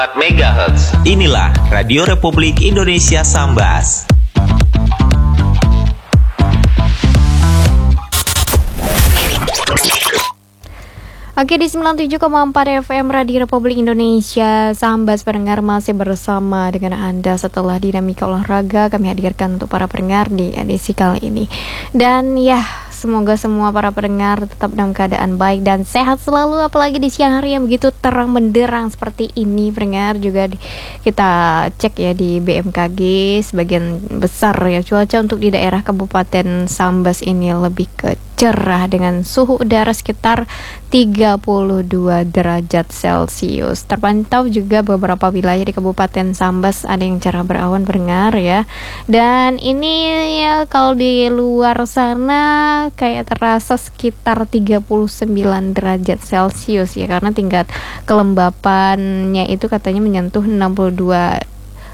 MHz. Inilah Radio Republik Indonesia Sambas. Oke, di 97,4 FM Radio Republik Indonesia Sambas pendengar masih bersama dengan Anda setelah dinamika olahraga kami hadirkan untuk para pendengar di edisi kali ini. Dan ya, semoga semua para pendengar tetap dalam keadaan baik dan sehat selalu, apalagi di siang hari yang begitu terang benderang seperti ini. Pendengar juga kita cek ya di BMKG sebagian besar ya cuaca untuk di daerah Kabupaten Sambas ini lebih ke cerah dengan suhu udara sekitar 32 derajat Celcius. Terpantau juga beberapa wilayah di Kabupaten Sambas ada yang cerah berawan pendengar ya. Dan ini ya kalau di luar sana kayak terasa sekitar 39 derajat Celcius ya, karena tingkat kelembapannya itu katanya menyentuh 62%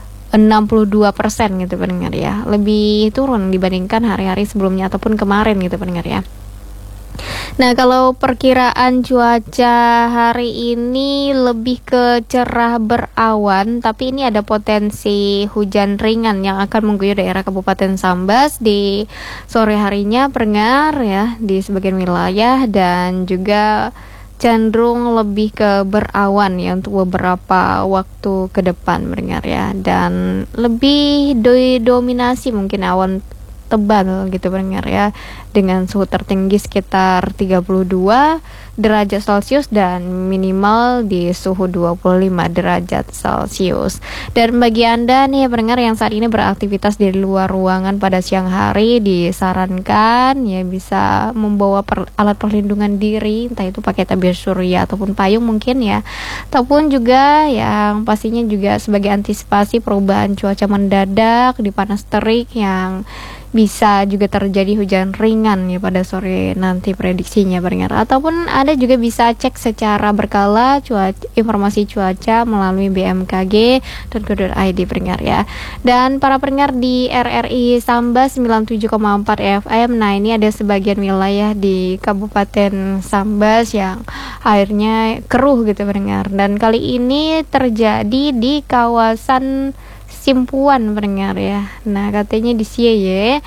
gitu pendengar ya. Lebih turun dibandingkan hari-hari sebelumnya ataupun kemarin gitu pendengar ya. Nah, kalau perkiraan cuaca hari ini lebih ke cerah berawan, tapi ini ada potensi hujan ringan yang akan mengguyur daerah Kabupaten Sambas di sore harinya pendengar ya di sebagian wilayah, dan juga cenderung lebih ke berawan ya untuk beberapa waktu ke depan pendengar ya, dan lebih dominasi mungkin awan tebal gitu pendengar ya, dengan suhu tertinggi sekitar 32 derajat Celcius dan minimal di suhu 25 derajat Celcius. Dan bagi Anda nih pendengar yang saat ini beraktivitas di luar ruangan pada siang hari, disarankan ya bisa membawa alat perlindungan diri, entah itu pakai tabir surya ataupun payung mungkin ya, ataupun juga yang pastinya juga sebagai antisipasi perubahan cuaca mendadak di panas terik yang bisa juga terjadi hujan ringan ya pada sore nanti prediksinya pendengar. Ataupun Anda juga bisa cek secara berkala informasi cuaca melalui BMKG dan .id pendengar ya. Dan para pendengar di RRI Sambas 97,4 FM, nah ini ada sebagian wilayah di Kabupaten Sambas yang airnya keruh gitu pendengar. Dan kali ini terjadi di kawasan Simpuan pendengar ya. Nah katanya di sini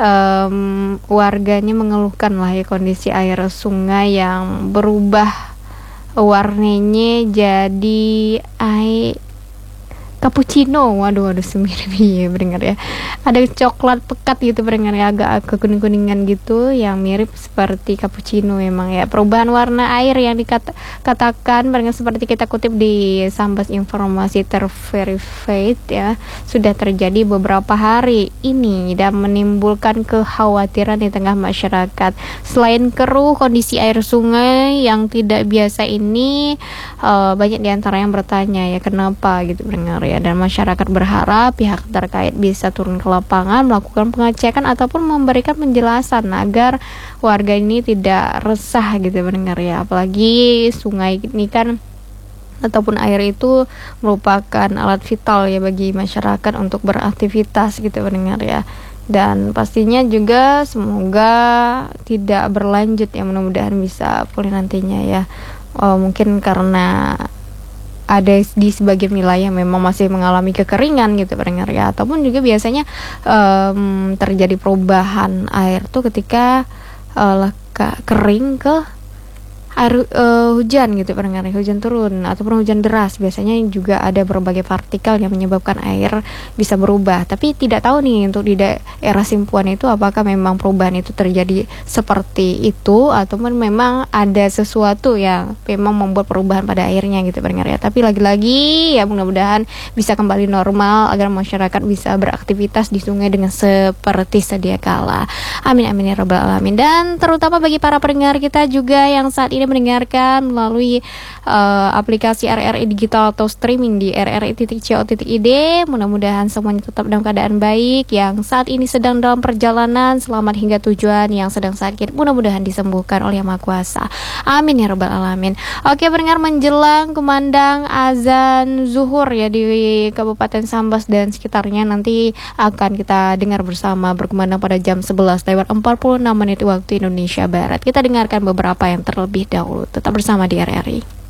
warganya mengeluhkan lah ya kondisi air sungai yang berubah warnanya jadi air cappuccino. Waduh semirip ya pendengar ya. Ada coklat pekat gitu pendengar ya, agak kuning-kuningan gitu yang mirip seperti cappuccino memang ya. Perubahan warna air yang dikatakan pendengar seperti kita kutip di Sambas informasi terverified ya, sudah terjadi beberapa hari ini dan menimbulkan kekhawatiran di tengah masyarakat. Selain keruh, kondisi air sungai yang tidak biasa ini banyak diantara yang bertanya ya kenapa gitu pendengar ya. Dan masyarakat berharap pihak terkait bisa turun ke lapangan melakukan pengecekan ataupun memberikan penjelasan agar warga ini tidak resah gitu pendengar ya. Apalagi sungai ini kan ataupun air itu merupakan alat vital ya bagi masyarakat untuk beraktivitas gitu pendengar ya. Dan pastinya juga semoga tidak berlanjut ya, mudah-mudahan bisa pulih nantinya ya. Mungkin karena ada di sebagian wilayah memang masih mengalami kekeringan gitu pendengar ya, ataupun juga biasanya terjadi perubahan air tuh ketika kering ke air hujan gitu pendengar, hujan turun ataupun hujan deras, biasanya juga ada berbagai partikel yang menyebabkan air bisa berubah. Tapi tidak tahu nih untuk di daerah Simpuan itu apakah memang perubahan itu terjadi seperti itu ataupun memang ada sesuatu yang memang membuat perubahan pada airnya gitu pendengar ya. Tapi lagi-lagi ya mudah-mudahan bisa kembali normal agar masyarakat bisa beraktivitas di sungai dengan seperti sedia kala. Amin amin ya rabbal alamin. Dan terutama bagi para pendengar kita juga yang saat ini mendengarkan melalui aplikasi RRI Digital atau streaming di rri.co.id, mudah-mudahan semuanya tetap dalam keadaan baik. Yang saat ini sedang dalam perjalanan selamat hingga tujuan, yang sedang sakit mudah-mudahan disembuhkan oleh Yang Maha Kuasa. Amin ya rabbal alamin. Oke pendengar, menjelang kumandang azan zuhur ya di Kabupaten Sambas dan sekitarnya, nanti akan kita dengar bersama berkumandang pada jam 11:46 waktu Indonesia Barat. Kita dengarkan beberapa yang terlebih dahulu. Tetap bersama di RRI.